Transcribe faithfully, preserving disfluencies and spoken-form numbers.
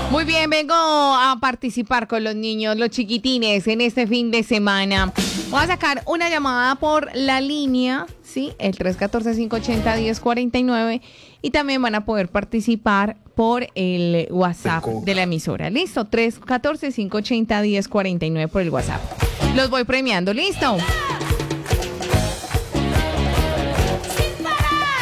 Muy bien, vengo a participar con los niños, los chiquitines, en este fin de semana. Voy a sacar una llamada por la línea, ¿sí? El tres uno cuatro, cinco ocho cero, uno cero cuatro nueve. Y también van a poder participar por el WhatsApp de la emisora. ¿Listo? tres uno cuatro, cinco ocho cero, uno cero cuatro nueve por el WhatsApp. Los voy premiando. ¿Listo?